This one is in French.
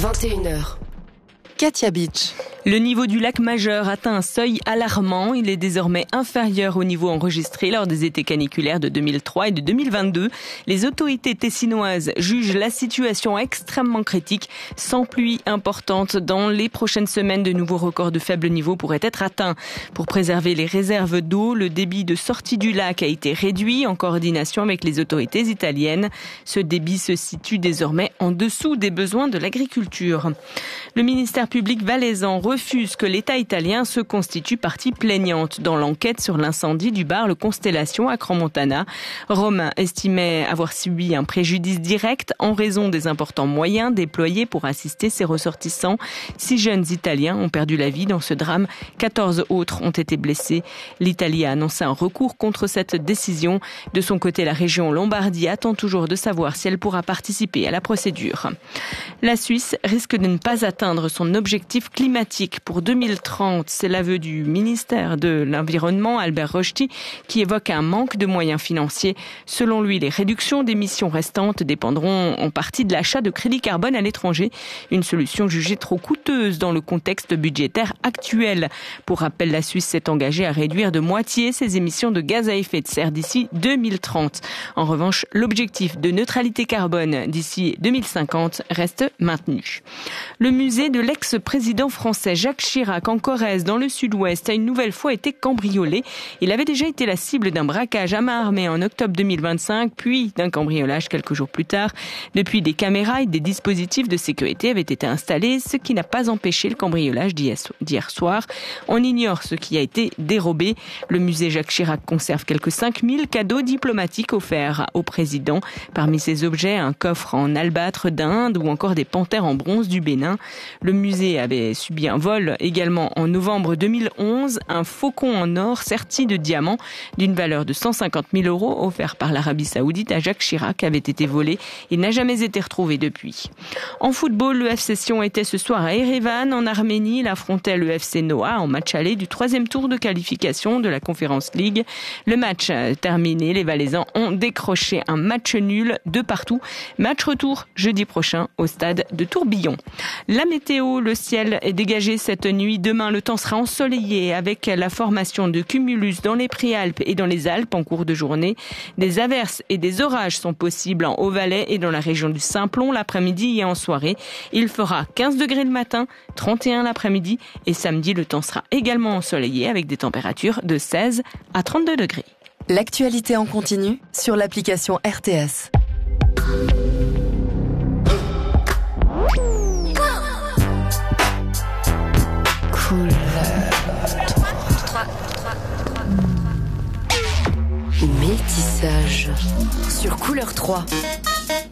21h. Katia Beach. Le niveau du lac Majeur atteint un seuil alarmant. Il est désormais inférieur au niveau enregistré lors des étés caniculaires de 2003 et de 2022. Les autorités tessinoises jugent la situation extrêmement critique. Sans pluie importante dans les prochaines semaines, de nouveaux records de faible niveau pourraient être atteints. Pour préserver les réserves d'eau, le débit de sortie du lac a été réduit en coordination avec les autorités italiennes. Ce débit se situe désormais en dessous des besoins de l'agriculture. Le ministère public valaisan refuse que l'État italien se constitue partie plaignante dans l'enquête sur l'incendie du bar Le Constellation à Crans-Montana. Rome estimait avoir subi un préjudice direct en raison des importants moyens déployés pour assister ses ressortissants. 6 jeunes Italiens ont perdu la vie dans ce drame. 14 autres ont été blessés. L'Italie a annoncé un recours contre cette décision. De son côté, la région Lombardie attend toujours de savoir si elle pourra participer à la procédure. La Suisse risque de ne pas atteindre son objectif climatique pour 2030. C'est l'aveu du ministère de l'Environnement, Albert Rochety, qui évoque un manque de moyens financiers. Selon lui, les réductions d'émissions restantes dépendront en partie de l'achat de crédits carbone à l'étranger, une solution jugée trop coûteuse dans le contexte budgétaire actuel. Pour rappel, la Suisse s'est engagée à réduire de moitié ses émissions de gaz à effet de serre d'ici 2030. En revanche, l'objectif de neutralité carbone d'ici 2050 reste maintenu. Le musée de l'ex-président français Jacques Chirac en Corrèze, dans le sud-ouest, a une nouvelle fois été cambriolé. Il avait déjà été la cible d'un braquage à main armée en octobre 2025, puis d'un cambriolage quelques jours plus tard. Depuis, des caméras et des dispositifs de sécurité avaient été installés, ce qui n'a pas empêché le cambriolage d'hier soir. On ignore ce qui a été dérobé. Le musée Jacques Chirac conserve quelques 5000 cadeaux diplomatiques offerts au président. Parmi ces objets, un coffre en albâtre d'Inde ou encore des panthères en bronze du Bénin. Le musée avait subi un vol également en novembre 2011. Un faucon en or serti de diamants d'une valeur de 150 000 € offert par l'Arabie Saoudite à Jacques Chirac avait été volé. Il n'a jamais été retrouvé depuis. En football, le FC Sion était ce soir à Erevan, en Arménie. Il affrontait le FC Noah en match aller du 3e tour de qualification de la Conference League. Le match terminé, les Valaisans ont décroché un match nul de partout. Match retour jeudi prochain au stade de Tourbillon. La météo, le ciel est dégagé cette nuit. Demain, le temps sera ensoleillé avec la formation de cumulus dans les Préalpes et dans les Alpes en cours de journée. Des averses et des orages sont possibles en Haut-Valais et dans la région du Simplon l'après-midi et en soirée. Il fera 15 degrés le matin, 31 l'après-midi et samedi, le temps sera également ensoleillé avec des températures de 16 à 32 degrés. L'actualité en continu sur l'application RTS. Métissage sur Couleur 3.